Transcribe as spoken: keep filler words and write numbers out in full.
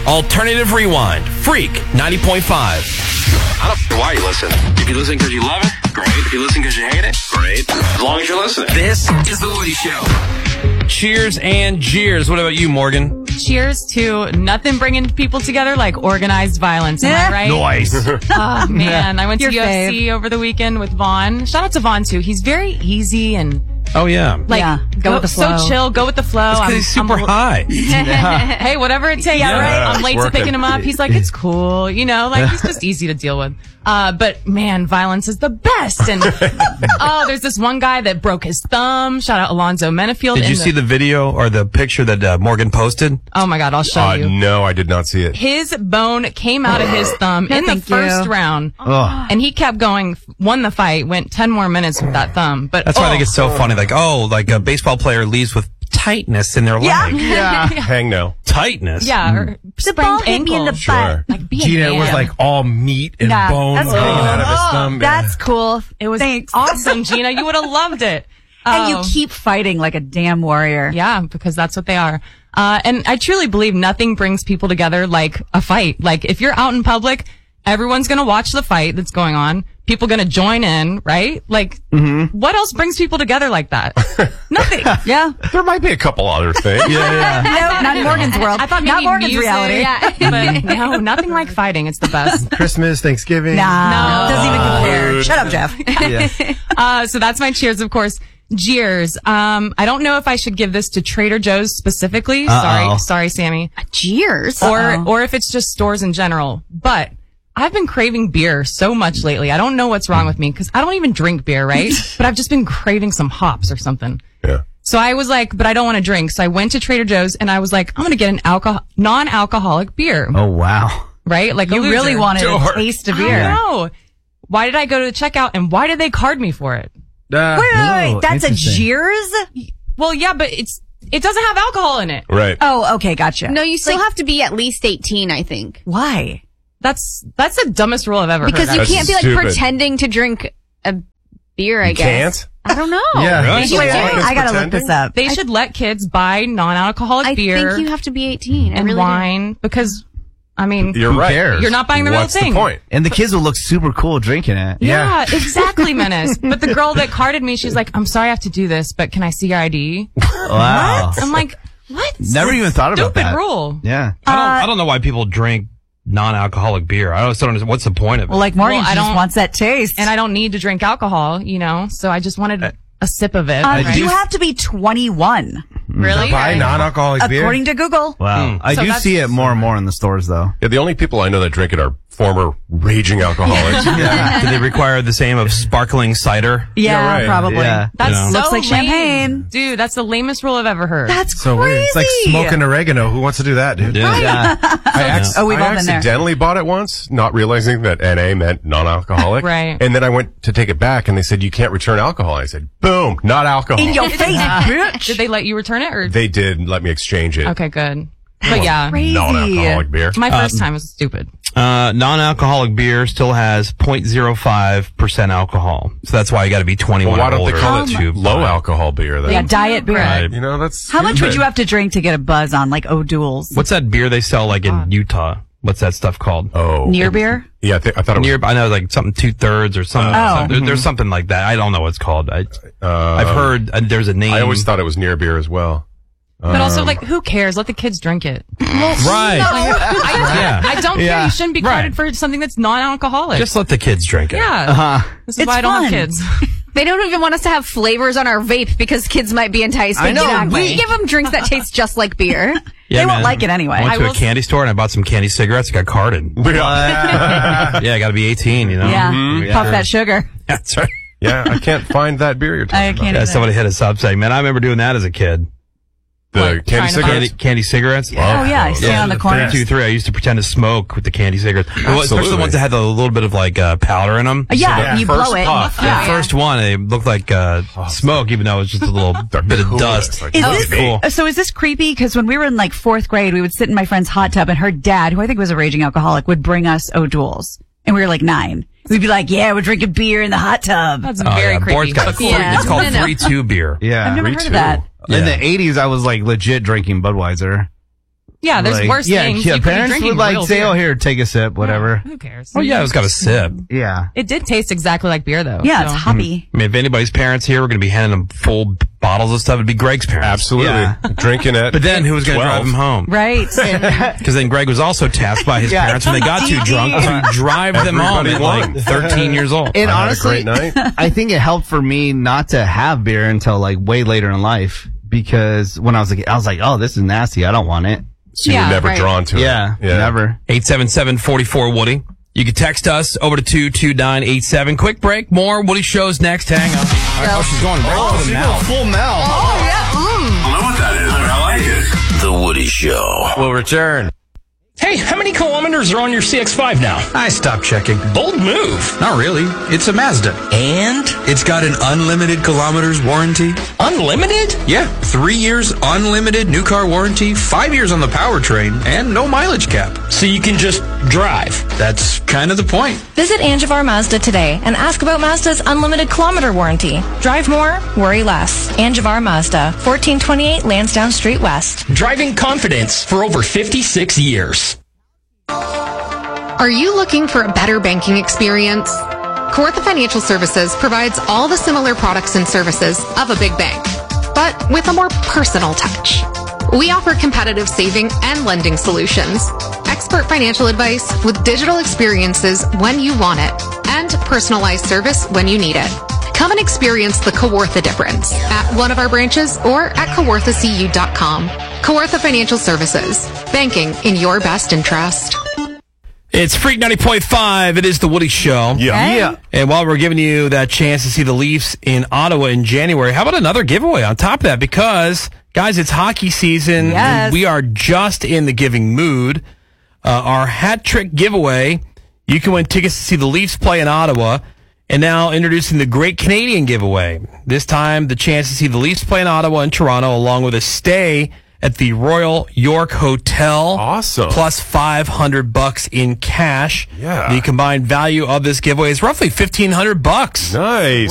Alternative Rewind. Freak ninety point five. I don't know why you listen. If you listen because you love it, great. If you listen because you hate it, great. As long as you're listening. This is The Woody Show. Cheers and jeers. What about you, Morgan? Cheers to nothing bringing people together like organized violence. Am I right? Nice. Oh, man. I went to Your U F C fave. over the weekend with Vaughn. Shout out to Vaughn, too. He's very easy and Oh, yeah. like Yeah, go with the flow. so chill. Go with the flow. Because I'm- he's super I'm- high. Hey, whatever it takes. Yeah, right? it's I'm late working. to picking him up. He's like, it's cool. You know, like he's just easy to deal with. Uh, but man, violence is the best. And oh, there's this one guy that broke his thumb. Shout out Alonzo Menafield. Did in you see the video or the picture that uh, Morgan posted? Oh my God, I'll show Uh, you. no, I did not see it. His bone came out of his thumb in the thank first you. round. Ugh. And he kept going, won the fight, went ten more minutes with that thumb. But That's why I think oh, it's so funny. Like, oh, like a baseball player leaves with tightness in their Yeah. leg. Yeah. Hang no. Tightness. yeah, or The ball sprained hit me in the ankle. butt. Sure. Like, be a Gina, it was man. like all meat and Yeah, bone that's hanging cool. out of his thumb. That's cool. It was Thanks. awesome, Gina. You would have loved it. And you Oh. keep fighting like a damn warrior. Yeah, because that's what they are. Uh, and I truly believe nothing brings people together like a fight. Like, if you're out in public, everyone's gonna watch the fight that's going on. People gonna join in, right? Like, what else brings people together like that? Nothing. Yeah. There might be a couple other things. Yeah, yeah. No, not in Morgan's world. I thought maybe not Morgan's music, reality. Yeah. But no, nothing like fighting. It's the best. Christmas, Thanksgiving. Nah, No. doesn't even compare. Shut up, Jeff. Yeah. Uh, so that's my cheers, of course. Jeers. Um, I don't know if I should give this to Trader Joe's specifically. Uh-oh. Sorry, sorry, Sammy. Cheers. Or, Uh-oh. or if it's just stores in general. But I've been craving beer so much lately. I don't know what's wrong with me because I don't even drink beer, right? But I've just been craving some hops or something. Yeah. So I was like, but I don't want to drink. So I went to Trader Joe's and I was like, I'm going to get an alcohol, non-alcoholic beer, Oh, wow. right? Like a you really loser. wanted Sure. a taste of I beer. know. Why did I go to the checkout and why did they card me for it? Uh, Wait, wait, wait. oh, That's a interesting. Cheers? Well, yeah, but it's, it doesn't have alcohol in it. Right. Oh, okay. Gotcha. No, you still have to be at least eighteen, I think. Why? That's, that's the dumbest rule I've ever Because heard. you That's can't be like stupid. pretending to drink a beer, I You guess. can't? I don't know. Yeah. Really? They Wait, should wait, do. wait. I gotta look pretending? this up. They should let kids buy non-alcoholic I beer think you have to be eighteen. I and really do. wine because, I mean, You're Who right. cares? you're not buying the What's real thing. the point? And the kids will look super cool drinking it. Yeah, exactly, Menace. But the girl that carded me, she's like, I'm sorry I have to do this, but can I see your I D? Wow. I'm like, what? Never even thought about Stupid that. rule. Yeah. I don't, I don't know why people drink non-alcoholic beer. I don't, still don't understand. What's the point of it? Well, like Morgan, Well, I she just don't- wants that taste. And I don't need to drink alcohol, you know, so I just wanted a sip of it. uh, right? you have to be twenty-one, really? Buy non-alcoholic beer. according to Google. Wow. I So do that's- see it more and more in the stores, though. Yeah, the only people I know that drink it are former raging alcoholics. Do they require the same of sparkling cider? Yeah, right. probably. Yeah. That's You know. so Looks like lame. champagne. Dude, that's the lamest rule I've ever heard. That's So crazy. weird. It's like smoking oregano. Who wants to do that, dude? Yeah. I, ac- Oh, we've I all been there. accidentally bought it once, not realizing that N A meant non-alcoholic. Right. And then I went to take it back, and they said, you can't return alcohol. I said, boom, not alcohol. In your face, bitch. Did they let you return it or? They did let me exchange it. Okay, good. But yeah, Crazy. Non-alcoholic beer. my first time was stupid. Uh, non-alcoholic beer still has zero point zero five percent alcohol. So that's why you got to be twenty-one Well, why or don't they older call it to low buy. alcohol beer then? Yeah, diet beer. Right. You know, that's How much would stupid. you have to drink to get a buzz on, like O'Doul's? What's that beer they sell like in Utah? What's that stuff called? Oh. Near beer? Yeah, I, th- I thought it was. Near, I know like something two thirds or something. Oh. something. There, there's something like that. I don't know what it's called. I, uh, I've heard uh, there's a name. I always thought it was near beer as well. But also, like, who cares? Let the kids drink it. right. I, Yeah. I don't care. Yeah. You shouldn't be Right. carded for something that's non-alcoholic. Just let the kids drink it. yeah. Uh-huh. This is It's why I don't fun. have kids. They don't even want us to have flavors on our vape because kids might be enticed. I know, Exactly. we- We give them drinks that taste just like beer. Yeah, They won't man. like it anyway. I went I to will a s- candy store and I bought some candy cigarettes. I got carded. Yeah. Yeah, I got to be eighteen, you know? Yeah. Mhm. Puff that sugar. That's right. Yeah, I can't find that beer you're talking I about. can't Yeah, either. somebody hit us up saying, man, I remember doing that as a kid. The What, candy trying to cigarettes? Candy, candy cigarettes? Oh, yeah. I stand on the corner. Three, two, three. I used to pretend to smoke with the candy cigarettes. Well, especially the Absolutely. ones that had a little bit of like uh, powder in them. Yeah, Yeah, you first blow it. puff, The Yeah. first one, it looked like uh, smoke, even though it was just a little bit of cool. dust. Like, Is oh, this cool. So is this creepy? Because when we were in like fourth grade, we would sit in my friend's hot tub, and her dad, who I think was a raging alcoholic, would bring us O'Doul's, and we were like nine. We'd be like, "Yeah, we're drinking beer in the hot tub." That's Oh, very yeah. creepy. Board's got But three, cool. Yeah. It's called I know. three two beer. Yeah. I've never me heard too. of that. In Yeah. the eighties, I was like legit drinking Budweiser. Yeah, there's Like, worse yeah, things. Yeah, You could be parents drinking would like real say, beer. "Oh, here, take a sip, whatever." Who cares? Oh, yeah, it was got a sip. Yeah. It did taste exactly like beer, though. Yeah, it's so. hoppy. I mean, if anybody's parents here were going to be handing them full bottles of stuff, it'd be Greg's parents. Absolutely. Yeah. Drinking it. But then who was going to drive him home? Right. Because then Greg was also tasked by his Yeah. parents when they got too drunk to drive them home Everybody at won. like thirteen years old. And I had a honestly, great night. I think it helped for me not to have beer until like way later in life because when I was like, I was like, oh, this is nasty. I don't want it. So you Yeah, were never right. drawn to Yeah, it. never. eight seven seven, four four, Woody. You can text us over to two two nine eight seven. Quick break. More Woody shows next. Hang on. Oh, she's going right for the mouth. Full mouth. I don't know what that is, but I like it. The Woody Show. We'll return. Hey, how many kilometers are on your C X five now? I stopped checking. Bold move. Not really. It's a Mazda. And? It's got an unlimited kilometers warranty. Unlimited? Yeah, three years unlimited new car warranty, five years on the powertrain, and no mileage cap. So you can just drive. That's kind of the point. Visit Angivar Mazda today and ask about Mazda's unlimited kilometer warranty. Drive more, worry less. Angivar Mazda, fourteen twenty-eight Lansdowne Street West. Driving confidence for over fifty-six years. Are you looking for a better banking experience? Kawartha Financial Services provides all the similar products and services of a big bank, but with a more personal touch. We offer competitive saving and lending solutions, expert financial advice with digital experiences when you want it, and personalized service when you need it. Come and experience the Kawartha difference at one of our branches or at kawartha c u dot com. Kawartha Financial Services, banking in your best interest. It's Freak ninety point five. It is the Woody Show. Yeah. Yeah. And while we're giving you that chance to see the Leafs in Ottawa in January, how about another giveaway on top of that? Because, guys, it's hockey season. Yes. And we are just in the giving mood. Uh, our hat trick giveaway, you can win tickets to see the Leafs play in Ottawa. And now introducing the Great Canadian Giveaway. This time, the chance to see the Leafs play in Ottawa and Toronto, along with a stay at the Royal York Hotel. Awesome. Plus five hundred bucks in cash. Yeah. The combined value of this giveaway is roughly fifteen hundred bucks. Nice.